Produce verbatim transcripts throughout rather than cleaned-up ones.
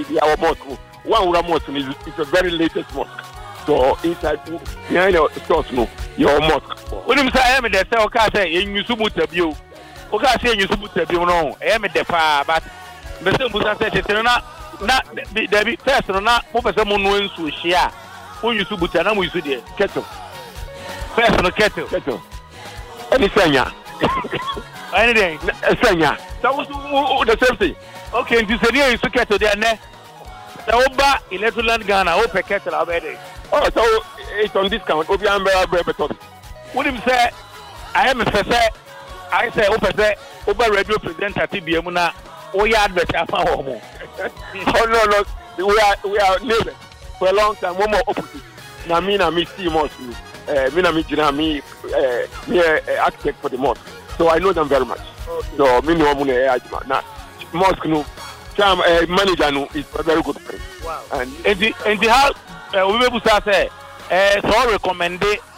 the our mosque. One Ura mosque is, is a very latest mosque. So inside behind the stores, no, your mosque. When you say I am the sell car say in Yusubuta view. Okay, I say Yusubuta view no, I am the far, but Mister Musa said it's not not the first or not Professor Moon to share. Who you Subuta and we see kettle. First on the kettle. Kettle. Any Sanya. Anything. Sanya. That was the same thing. Okay, and this area is to kettle there. The Oba Electroland Ghana, Opa kettle already. Oh, so it's on discount. Obiamba Brebeton. What him say? I am a say. I say Opa say Oba radio presenter T B M na Oya advertise for home. Oh no no, we are we are neighbors for a long time. One more opposite. Na me na me see mosque. Uh, me na me jina me uh, me uh, architect for the mosque. So I know them very much. Okay. So me know mo na ajima. Na mosque no, cham uh, manager no is a very good friend. Wow. And and the and the how we be busa say eh so recommend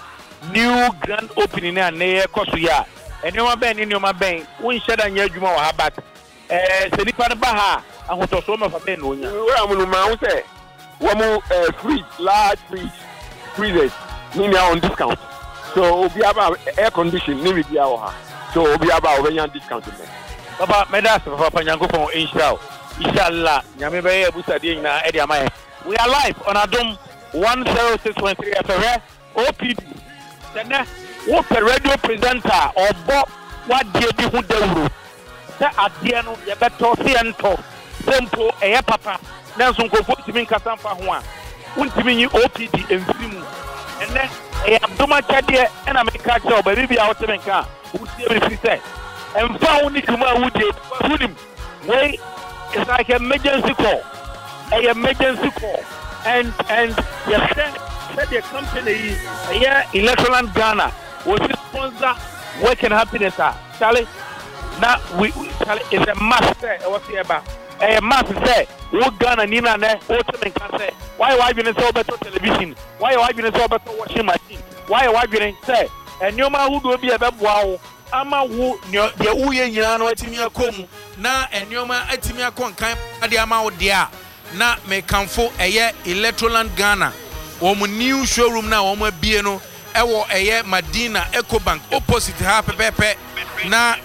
new grand opening na na koso ya. Enioma ben enioma ben. Won sheda nya adwuma wa habat. Eh se nipa ba ha ahotoso ma fa ben no nya. We am no ma wo say one more uh, fridge, large fridge, freezers, ni on discount. So we have air condition, ni we have. So we have our discount. Papa, me da so papa nyango fon inshallah. Inshallah, nyame be e busa de nyina e de amaye. We are live on Adom one oh six point three F M O P D. Tene, wo pe radio presenter obo wa die di hu dawuro. Sa ade no ye beto se ento. Sempo eye papa. Nanso nkofo timi nkasa mfa ho a wontimi nyi O P D emfirimu enne e abdoma chade e na meka che oba bibi a wote menka wotie be fi say emfa wo ni kuma wudie hunim wey it's like an emergency call a emergency call and and yes said the company here Electroland Ghana was sponsor work and happiness Charlie now we Charlie is a master e what say about eh mass say wo Ghana ni na ne wo to menka say why why you say better television why why you say better washing machine why why you say enioma hu do bi e beboa wo ama wo de wo ye nyina no atimi akom na enioma atimi akon kan ade ama wo de a na me kanfo eye Electroland Ghana wo mu new showroom na wo mu abie no e wo eye Madina Ecobank opposite ha pepepe na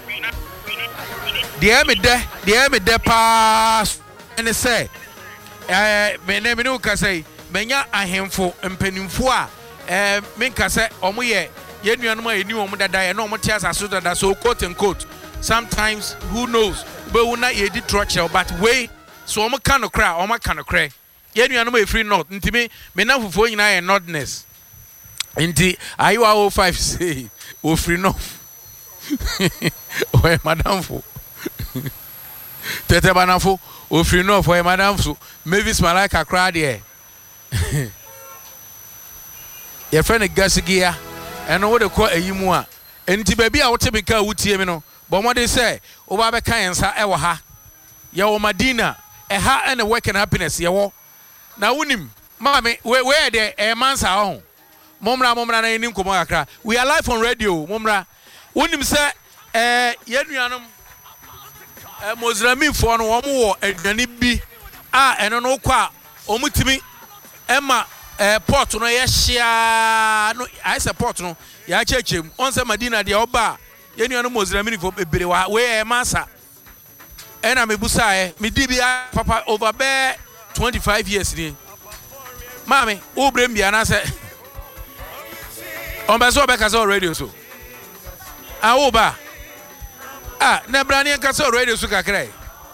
the me de the me de pass and say eh me ne me no ka say menya ahemfo mpanimfo a eh me ka say omo ye ye nuanom a eni omo dada ye no omo tia asaso dada so quote and quote sometimes who knows but we na ye di structure but way so omo kan okra omo kan okra ye nuanom a free north ntimi me na fufo nyina ye northness nti ayo a oh five say o free north oe madam fo Tete banafo ofri no for madam so Mavis Malaka crowd here. Your friend Gasigia and what they call a yimua. And baby I would take a wutie me no. But what they say, Oba be kan sa ewa ha. Yawo Madina, a ha and a work and happiness yawo. Na unim, mama where where there a man's home. Momra momra na enim komo akra. We are live on radio, momra. Unim say eh yenuanom eh Mozambique for no omo wo adwane bi a eno no kwa omutimi ema eh port no ye hia no I support no ya chechem on say Madina de oba yenuanom Mozambique for bebere wa we e masa ena mebusa e me di bia papa over be twenty-five years ni mami obrem bia na say on be so be ka so radio so a oba ah na brani ka so radio so kakrai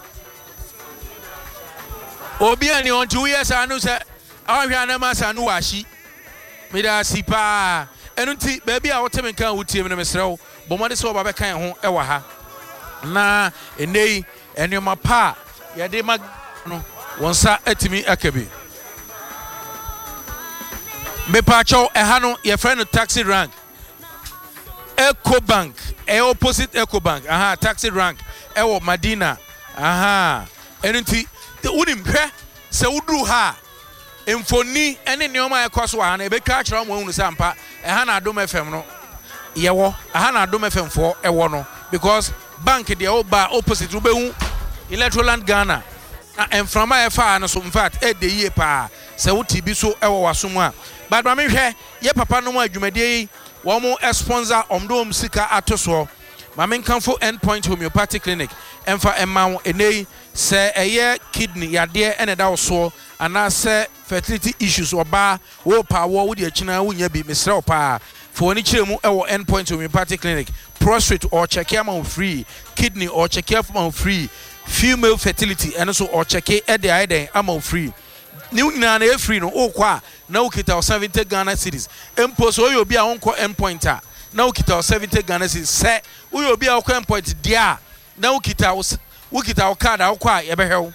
obi ani on two years anu say ahwa na masa nu washi me da sipa enunti baby a wote menka wotie me no mesrew bomode so oba be kan ho e wa ha na enei enema pa ye de mag no wonsa atimi akabi me pa cho e ha no ye friend taxi rank Ecobank e opposite Ecobank aha taxi rank e wo Madina aha enunti the unim hwe se wudru ha emfoni ene neoma ekoso ha na e be ka kira mo hunu sampa e ha na Adom F M no ye wo aha na Adom F M fo e wo no because bank de o ba opposite ube hu Electroland Ghana Enframa efa no so in fact e de yie pa se wo T B so e wo waso mu a but ma me hwɛ ye papa no mu adwumadie wo mo sponsor omdom sika atoso ma me nkanfo Endpoint Homeopathic Clinic emfa emma wo enei se eye kidney yade ene da wo so ana se fertility issues oba wo pa wo wo de akina wo nya bi mesrɛ wo pa for ni kire mu e wo Endpoint Homeopathic Clinic prostate or check am free kidney or check am free female fertility and so or check e de aiden am free new na na free no o kwa na o kita seventy Ghana cedis empo so yo bi a onko Endpoint a na o kita seventy Ghana cedis se o yo bi a onko Endpoint dia na o kita o kita o card a kwa ye behwew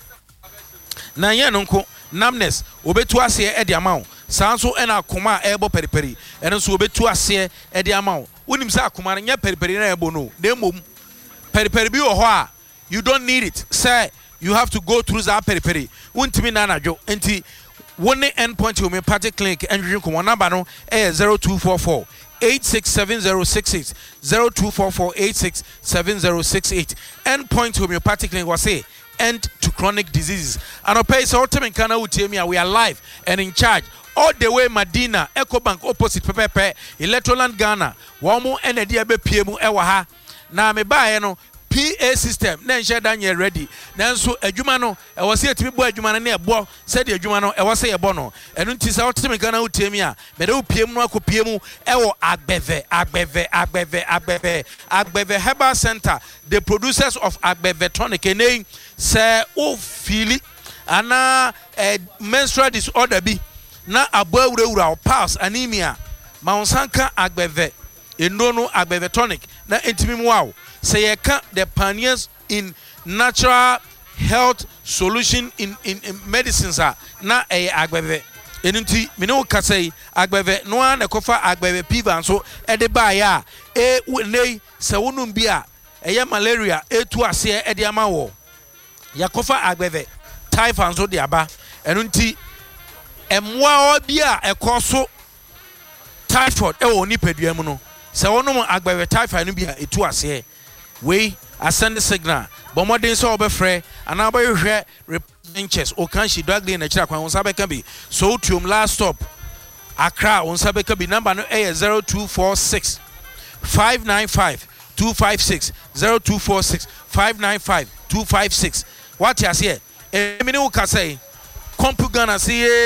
na ye no nko namness obetu ase e de amawo sanso e na akoma e bo periperi eno so obetu ase e de amawo wonim se akoma nya periperi na e bo no na mom periperi bi wo ho a you don't need it say you have to go through that periperi untimi na najo enti woni Endpoint Homeopathic Clinic enjin ko number no e zero two four four eight six seven zero six eight zero two four four eight six seven zero six eight Endpoint Homeopathic Clinic was say end to chronic diseases and o pay so ultimate kana utemia we are live and in charge all the way Medina Ecobank opposite pepepe Electroland Ghana womo enedi abepie mu e wa ha na me baaye no P A system na nche danye ready nanso adwuma no e wo se etimi bo adwuma no na ebo se de adwuma no e wo se ye bo no enu nti sa otimi kana utemi a me de opiem no akopiem e wo agbeve agbeve agbeve agbeve agbeve herbal center the producers of agbeve tonic enei se o fili ana eh, menstrual disorder bi na abo awurawura o pulse anemia ma onsanka agbeve enono agbeve tonic na entimi mu wow say you can the pioneers in natural health solution in in, in medicines are na e agbeve enunti me no ka say agbeve no an ekofa agbeve piva so e de ba ya e nei se wonum bi a eye malaria etu ase e de ama wo yakofa agbeve typhoid so de aba enunti emwa obi a ekoso typhoid e wo ni padua mu no se wonum agbeve typhoid no bi a etu ase we ascend the signal but more than so obefre and now by hwe inches o kan she drag dey na kira kwan onsa be kan bi so tuom last stop Accra onsa be kan bi number no eh zero two four six five nine five two five six zero two four six five nine five two five six what you say e me no ka say compu Ghana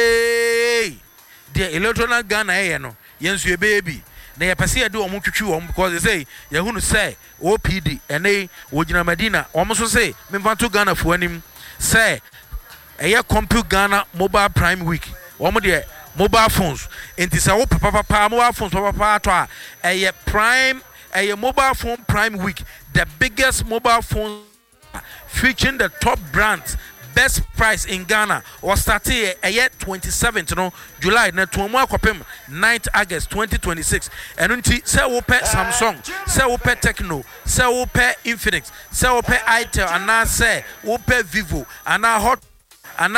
say the electoral Ghana eh no yensu e baby na ye pese ye de omo twetwi wom because they say ye hunu say O P D ene wojina Medina omo so say me mfanto Ghana fo anim say eye compute Ghana mobile prime week omo de mobile phones enti say wo papa papa mobile phones papa papa to a eye prime eye mobile phone prime week the biggest mobile phone featuring the top brands best price in Ghana was started a year twenty-seventh no July na to mo akopem ninth August twenty twenty-six and unti say wo pe Samsung say wo pe Tecno say wo pe Infinix say wo pe Itel and say wo pe Vivo and hot and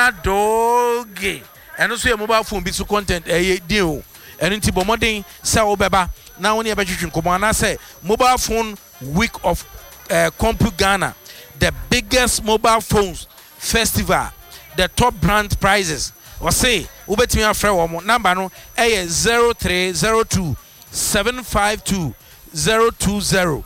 doge and also your mobile phone be so content eh deal and unti bomodin say wo beba na woni e be twetwe nkomo and say mobile phone week of uh, Compu Ghana the biggest mobile phones festival the top brand prizes or say ubetimi afre wo number no eh zero three zero two seven five two zero two zero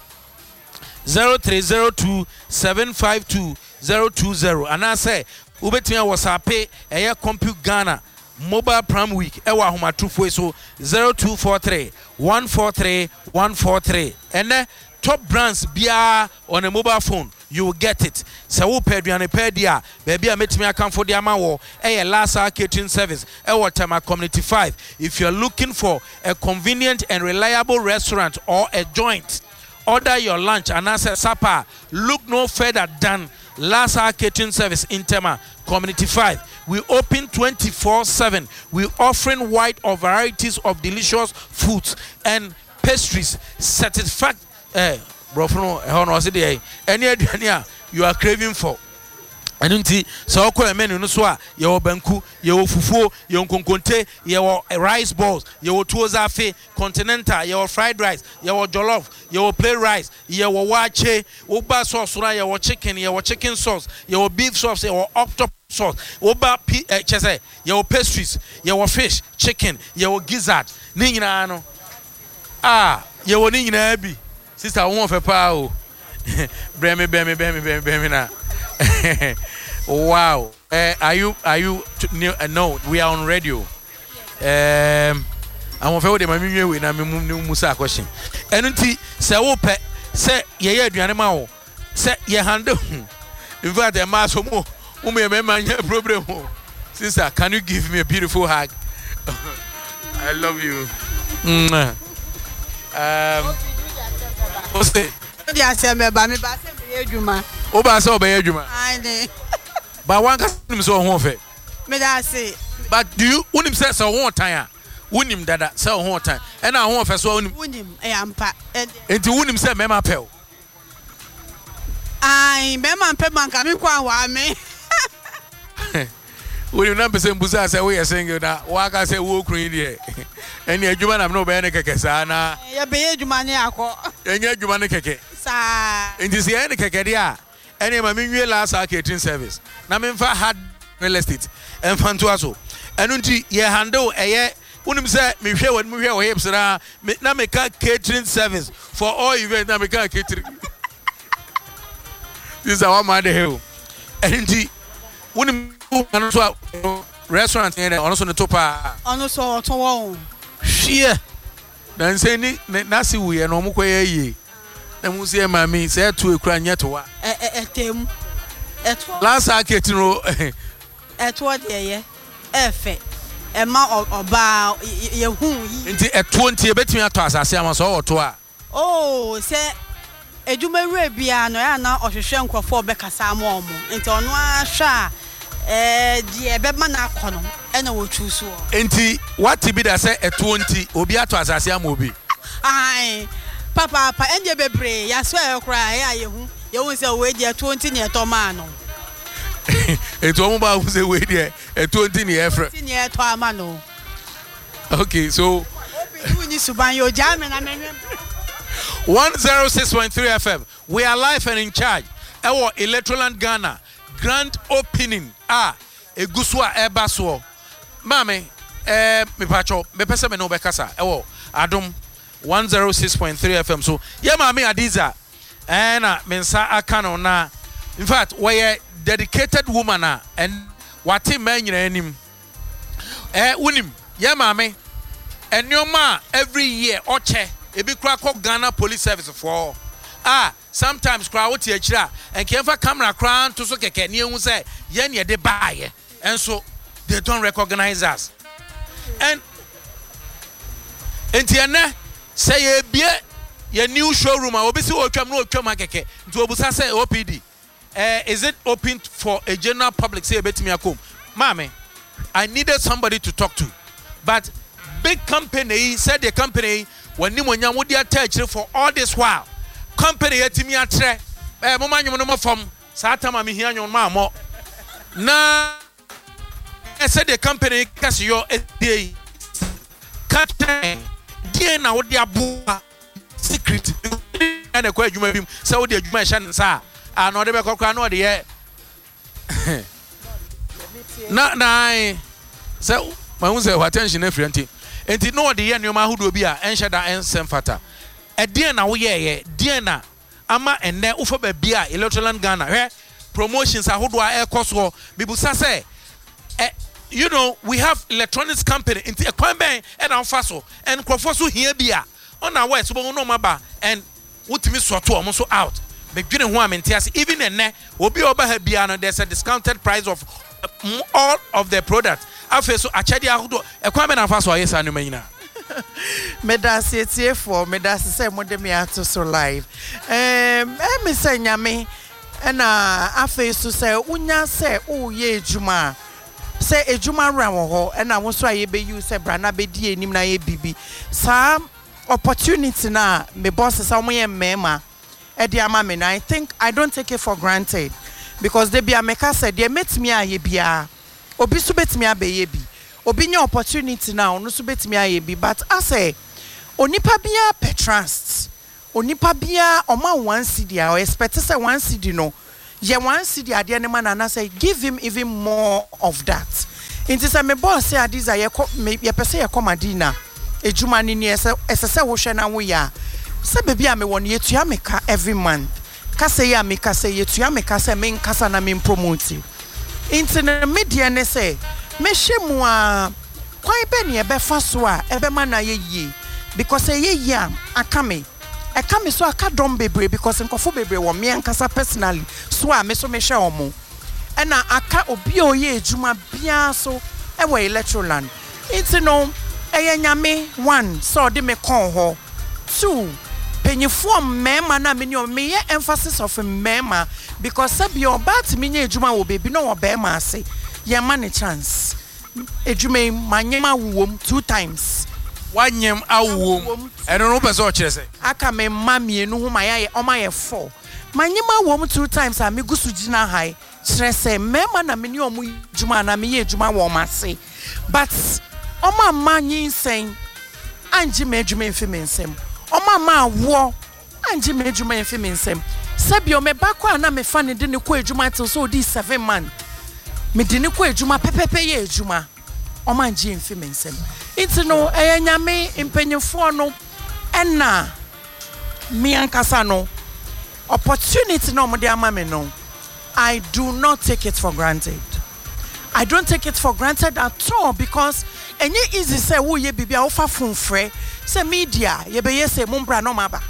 zero three zero two seven five two zero two zero and I say ubetimi WhatsApp eh Compu Ghana mobile prime week e wa homa tufo so zero two four three one four three one four three and uh, top brands bia on a mobile phone you will get it. So wo peduane pedia baby a metimi akamfo de ama wo eh last hour catering service e Waterma Community five. If you're looking for a convenient and reliable restaurant or a joint, order your lunch and answer supper. Look no further than last hour catering service in Tema Community five. We open twenty-four seven. We offering wide of varieties of delicious foods and pastries satisfied eh bro no e ho no say dey any aduane a you are craving for ɛno nti sɛ wokɔ menu no so a yɛwɔ banku yɛwɔ fufuo yɛwɔ nkonkonte yɛwɔ rice balls yɛwɔ tuo zafe continental yɛwɔ fried rice yɛwɔ jollof yɛwɔ plain rice yɛwɔ waakye woba sauce no yɛwɔ chicken yɛwɔ chicken sauce yɛwɔ beef sauce yɛwɔ octopus sauce woba pi eh, kyɛ sɛ yɛwɔ pastries yɛwɔ fish chicken yɛwɔ gizzard ne nyinaa no ah yɛwɔ ne nyinaa bi sister wo ho fɛ paa o brɛme brɛme brɛme brɛme brɛme na wow. Uh, are you are you t- uh, no, we are on radio. Um I'm afraid they mami we na me musa question. Enunti se wo pe se ye ye aduane ma wo se ye handle in fact e ma so mo mo me me manya problem. Sister, can you give me a beautiful hug? I love you. Mm. Um what's it? Dia se me ba me ba se me edwuma. O ba se o be edwuma. Ai ne. But one can so ho fe. Me da say. But do you unim say so ho tan a? Unim dada say ho tan. E na ho fe so unim. Unim e ampa. Enti unim say mema pel. Ai mema pe manka me kwa wa me. Unim na pese mbusa say we single na wa ka say wo kru ide. Eni adwuma na me no be ne keke sa na. Ye be adwuma ne akọ. Enya adwuma ne keke. Sa. Enti se ene keke dia. Ene ma me nwie last catering service. Na me mfa hard real estate. Emfa nto aso. Enu nti ye handle eye unim say me hwe won me hwe wo hips na na me ka catering service for all events na me ka catering. This is our man the hell. Enu nti unim anu so restaurant here ono so ne topa. Ono so to wo. Hwe. Na nse ni na si wo ye no mo koye yi. Na mu se ma mi se to ekura nyeto wa. Eh eh etem. Eto. Last catering ro. Eto de ye. Efe. Ema oba ye hu yi. Nti eto nti e betimi ato asase ama so oto a. Oh, se edwuma wura bia no ya na ohwehwe nkrofo obekasa ama omo. Nti ono ahwa eh die beba na akono e na wo chusu o. Nti what be that say eto nti obi ato asase ama obi. Ai. Papa pa enje bebre ya so e kra ya ye hu. Ye hu se we die eto nti ne eto ma no. Eto mo ba hu se we die eto nti ne efre. Nti ne eto ama no. Okay, so obi ni suban yo jame na menwe. one oh six point three F M. We are live and in charge. Ewo Electroland Ghana grand opening. Ah, egusua eba so. Mame, eh me pacho, me pese me no be kasa. Ewo Adom one oh six point three F M. So, yeah mame Adiza. Eh na mensa akano na. In fact, we a dedicated woman na and wati men nyina anim. Eh unim, yeah mame. Enyoma every year oche ebi kura ko Ghana Police Service for ah sometimes kura wo tie kira and kenfa camera kura to so keke ne hu say ye ne de baaye and so they don't recognize us and entiene say ye bie ye new showroom a obi si wo twam no twam akeke nti obusa say O P D eh is it open for a general public say betimi akom mame I needed somebody to talk to but big company said the company when you want to attach for all this while company yetimi atre eh mo manyo no mo fam sa tama me hia nyon ma mo na said the company kasi yo dey captain dey na wo dey abuwa secret na ko adwuma bim say wo dey adwuma hia nsa a na wo dey be kokra na wo dey na na say ma hu say attention na friend enti no de ye nneoma ahudo bi a enhye da ensem fata e de na wo ye ye de na ama enne ufo ba bi a Electroland Ghana hwe promotions ahudo a ekoso bibusa say eh you know we have electronics company enti ekwan ben e na mfa so en krofo so hia bi a on our way so bo no maba and wutimi soto omo so out begwene ho amentiase even enne obi oba ha bia no there's a discounted price of uh, all of the products afa so achade ahudo ekwan be na fa so ayesa no manyina medasi etie for medasi say modem ya to so live em em me say nyame na afa so say unya say o ye ejuma say ejuma ra wo ho na wo so aye be use say brana be di enim na ye bibi sa opportunity na me boss say mo ye mema e di ama me na I think I don't take it for granted because they be a meka said they met me a ye bia obi so betimi abeye bi obi nya opportunity now no so betimi aye bi but I say onipa bia pe trust onipa bia oma one cedi or expect say one cedi no ye one cedi ade ne man na say give him even more of that into say me boss say adiza ye ye pese ye komadina ejuma ni ni ese ese wo hwe na wo ya say baby a me won ye tua me ka every month ka say ya me ka say ye tua me ka say me nkasa na me promote into the media ne say me hwemu a kwan be ne e be fa so a e be ma na ye yi because e ye yi aka me e ka me so aka dom bebre because nkofo bebre wo me nkasa personally so a me so me hwe omo e na aka obi o ye ejuma bia so e we electroland into no e ye nyame one so de me kon ho two penyifo mmema na me ni me ye emphasis of mmema because sabi obat me nya ejuma wo bebi no wo be ma ase ye ma ne chance ejuma manyema wom two times wanyem awom eno no pese o kire se aka me ma mienu hu ma ye o ma ye four manyema wom two times a me gusu gina high kire se mmema na me ni omu ejuma na me ye ejuma wo ma ase but o ma manyin sen anji me ejuma mfi me nsem o ma ma wo anji me ejuma mfi me nsem sabi o me bakwa na me fa ne de ne ko ejuma till so di seven man me de ne ko ejuma pepepe ye ejuma o ma nji mfi me nsem it no e nyame mpenyefo no ena me ankasa no opportunity no mo de ama me no I do not take it for granted. I don't take it for granted at all because enye easy say wo ye bibia wo fa funfre say media ye be ye say mumbra no maba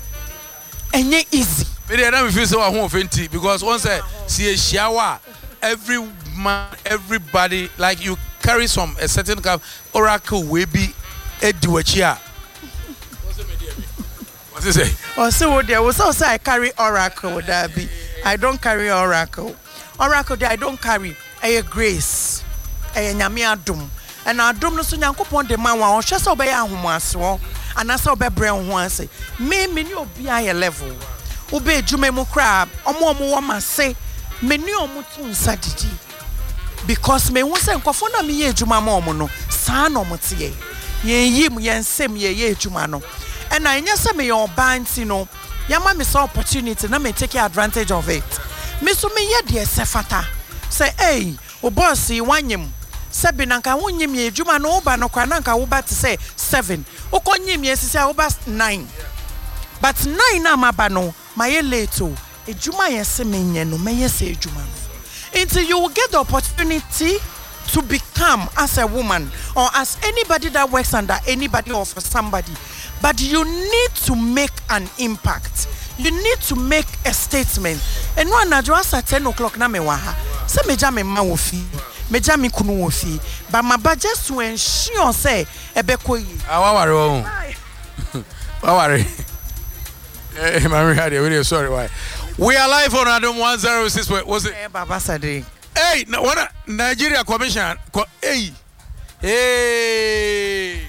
enye easy media na me feel say wa ho ofenti because once say see a shower every man everybody like you carry some a certain kind of oracle we be ediwachi a what's the media what is say oh so what there was also I carry oracle that be I don't carry oracle oracle there I don't carry a grace a nyame adom and adom no so nyankopon de man wa hwe se obey ahomaso anasa obebre ho ase me me ni obi aye level obe adwuma mu kra omo omo wo mase me ni omo tu nsadidi because me hu se nkofo na me ye adwuma ma omo no saa no omo te ye yen yim yen sem ye ye adwuma no and na nya se me ye oba nti no yama me so opportunity na me take advantage of it me so me ye de sefata say hey o boss wanyem sebi nanka wonyem ye adwuma no oba no kwa nanka wo ba te say seven o konyem ye sisi a wo ba nine but nine na maba no my late o adwuma ye se menye no me ye se adwuma no until you will get the opportunity to become as a woman or as anybody that works under anybody or for somebody but you need to make an impact. You need to make a statement. And one address at ten o'clock na me waha. Se meja me ma wofi, meja me kunu wofi. But my budget to ensure say ebeko yi. Ah, wa worry o. Wa worry. Eh, my radio, really sorry why. We are live on Adom one oh six. Was it? Eh, Baba Sadiq. Hey, no, what Nigeria Commission. Hey, hey.